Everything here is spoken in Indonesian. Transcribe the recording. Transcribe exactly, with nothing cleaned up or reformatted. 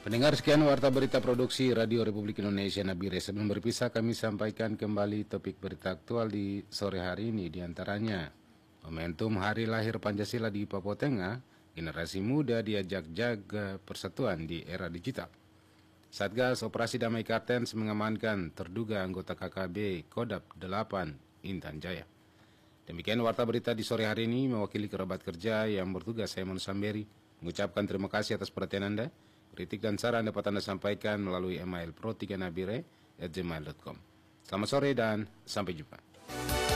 Pendengar sekian warta berita produksi Radio Republik Indonesia Nabire. Sebelum berpisah kami sampaikan kembali topik berita aktual di sore hari ini. Di antaranya, momentum hari lahir Pancasila di Papua Tengah, generasi muda diajak jaga persatuan di era digital. Satgas Operasi Damai Kartens mengamankan terduga anggota K K B Kodap delapan Intan Jaya. Demikian warta berita di sore hari ini, mewakili kerabat kerja yang bertugas saya Manu Samberi mengucapkan terima kasih atas perhatian Anda. Kritik dan saran dapat Anda sampaikan melalui email pro tiga nabire at gmail dot com. Selamat sore dan sampai jumpa.